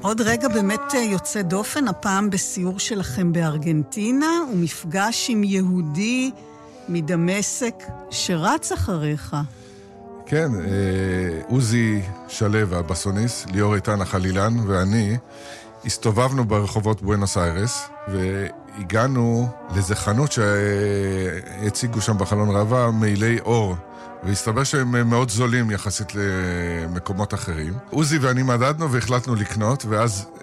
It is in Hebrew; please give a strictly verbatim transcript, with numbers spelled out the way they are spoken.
עוד רגע באמת יוצא דופן, הפעם בסיור שלכם בארגנטינה, ומפגש עם יהודי מדמשק שרץ אחריך. כן, עוזי שלו, הבסוניס, ליאור איתן החלילן ואני, הסתובבנו ברחובות בואנוס איירס, והגענו לאיזה חנות שהציגו שם בחלון ראווה מעילי אור, והסתבר שהם מאוד זולים יחסית למקומות אחרים. עוזי ואני מדדנו והחלטנו לקנות, ואז